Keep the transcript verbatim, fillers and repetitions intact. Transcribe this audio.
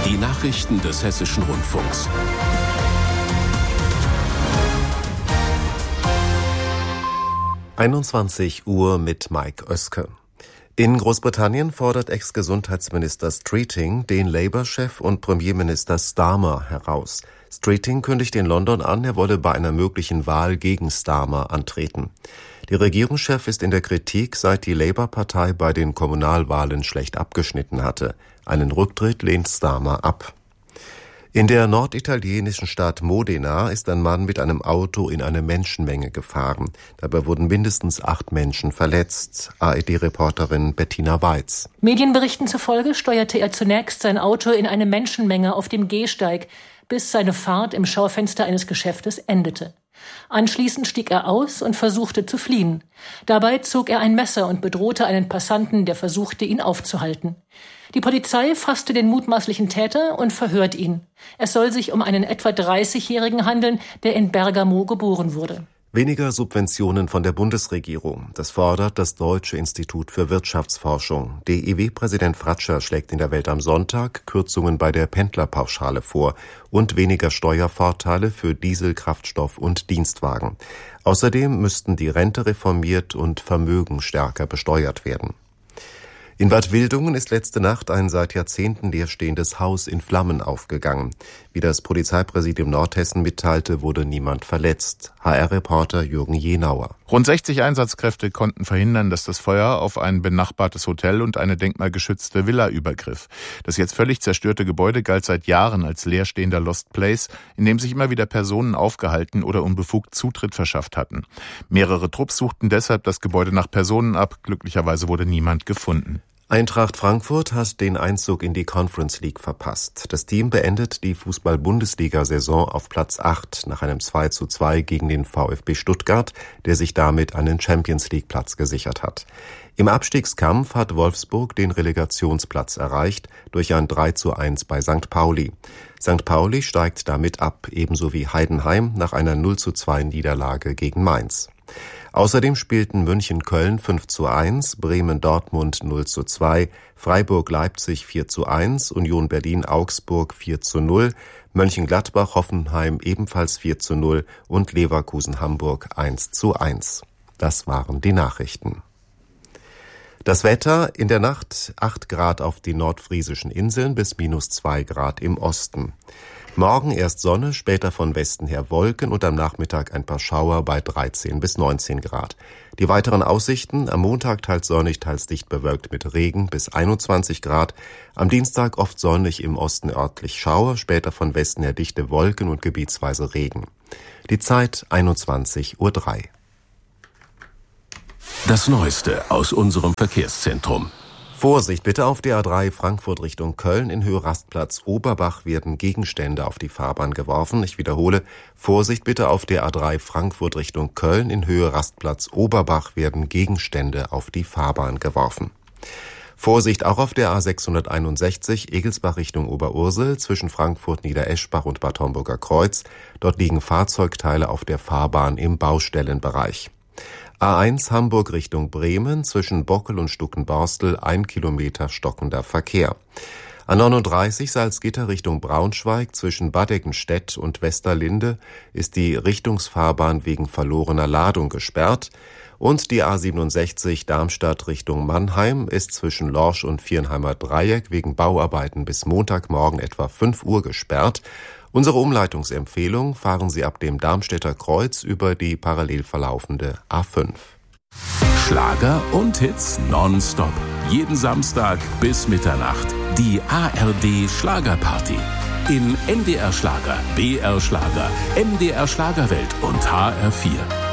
Die Nachrichten des Hessischen Rundfunks. einundzwanzig Uhr mit Mike Oeske. In Großbritannien fordert Ex-Gesundheitsminister Streeting den Labour-Chef und Premierminister Starmer heraus. Streeting kündigt in London an, er wolle bei einer möglichen Wahl gegen Starmer antreten. Der Regierungschef ist in der Kritik, seit die Labour-Partei bei den Kommunalwahlen schlecht abgeschnitten hatte. Einen Rücktritt lehnt Starmer ab. In der norditalienischen Stadt Modena ist ein Mann mit einem Auto in eine Menschenmenge gefahren. Dabei wurden mindestens acht Menschen verletzt. A R D-Reporterin Bettina Weiz. Medienberichten zufolge steuerte er zunächst sein Auto in eine Menschenmenge auf dem Gehsteig, bis seine Fahrt im Schaufenster eines Geschäftes endete. Anschließend stieg er aus und versuchte zu fliehen. Dabei zog er ein Messer und bedrohte einen Passanten, der versuchte, ihn aufzuhalten. Die Polizei fasste den mutmaßlichen Täter und verhört ihn. Es soll sich um einen etwa dreißigjährigen handeln, der in Bergamo geboren wurde. Weniger Subventionen von der Bundesregierung. Das fordert das Deutsche Institut für Wirtschaftsforschung. D I W-Präsident Fratscher schlägt in der Welt am Sonntag Kürzungen bei der Pendlerpauschale vor und weniger Steuervorteile für Diesel, Kraftstoff und Dienstwagen. Außerdem müssten die Rente reformiert und Vermögen stärker besteuert werden. In Bad Wildungen ist letzte Nacht ein seit Jahrzehnten leerstehendes Haus in Flammen aufgegangen. Wie das Polizeipräsidium Nordhessen mitteilte, wurde niemand verletzt. H R-Reporter Jürgen Jenauer. Rund sechzig Einsatzkräfte konnten verhindern, dass das Feuer auf ein benachbartes Hotel und eine denkmalgeschützte Villa übergriff. Das jetzt völlig zerstörte Gebäude galt seit Jahren als leerstehender Lost Place, in dem sich immer wieder Personen aufgehalten oder unbefugt Zutritt verschafft hatten. Mehrere Trupps suchten deshalb das Gebäude nach Personen ab. Glücklicherweise wurde niemand gefunden. Eintracht Frankfurt hat den Einzug in die Conference League verpasst. Das Team beendet die Fußball-Bundesliga-Saison auf Platz acht nach einem zwei zu zwei gegen den VfB Stuttgart, der sich damit einen Champions-League-Platz gesichert hat. Im Abstiegskampf hat Wolfsburg den Relegationsplatz erreicht durch ein drei zu eins bei Sankt Pauli. Sankt Pauli steigt damit ab, ebenso wie Heidenheim nach einer null zu zwei Niederlage gegen Mainz. Außerdem spielten München-Köln fünf zu eins, Bremen-Dortmund null zu zwei, Freiburg-Leipzig vier zu eins, Union Berlin-Augsburg vier zu null, Mönchengladbach-Hoffenheim ebenfalls vier zu null und Leverkusen-Hamburg eins zu eins. Das waren die Nachrichten. Das Wetter: in der Nacht acht Grad auf die nordfriesischen Inseln bis minus zwei Grad im Osten. Morgen erst Sonne, später von Westen her Wolken und am Nachmittag ein paar Schauer bei dreizehn bis neunzehn Grad. Die weiteren Aussichten: am Montag teils sonnig, teils dicht bewölkt mit Regen bis einundzwanzig Grad. Am Dienstag oft sonnig, im Osten örtlich Schauer, später von Westen her dichte Wolken und gebietsweise Regen. Die Zeit einundzwanzig Uhr drei. Das Neueste aus unserem Verkehrszentrum. Vorsicht bitte auf der A drei Frankfurt Richtung Köln. In Höhe Rastplatz Oberbach werden Gegenstände auf die Fahrbahn geworfen. Ich wiederhole, Vorsicht bitte auf der A drei Frankfurt Richtung Köln. In Höhe Rastplatz Oberbach werden Gegenstände auf die Fahrbahn geworfen. Vorsicht auch auf der A sechshunderteinundsechzig Egelsbach Richtung Oberursel zwischen Frankfurt Niedereschbach und Bad Homburger Kreuz. Dort liegen Fahrzeugteile auf der Fahrbahn im Baustellenbereich. A eins Hamburg Richtung Bremen zwischen Bockel und Stuckenborstel ein Kilometer stockender Verkehr. A neununddreißig Salzgitter Richtung Braunschweig zwischen Bad Eggenstedt und Westerlinde ist die Richtungsfahrbahn wegen verlorener Ladung gesperrt. Und die A siebenundsechzig Darmstadt Richtung Mannheim ist zwischen Lorsch und Viernheimer Dreieck wegen Bauarbeiten bis Montagmorgen etwa fünf Uhr gesperrt. Unsere Umleitungsempfehlung: fahren Sie ab dem Darmstädter Kreuz über die parallel verlaufende A fünf. Schlager und Hits nonstop. Jeden Samstag bis Mitternacht. Die A R D Schlagerparty. In N D R Schlager, B R Schlager, M D R Schlagerwelt und H R vier.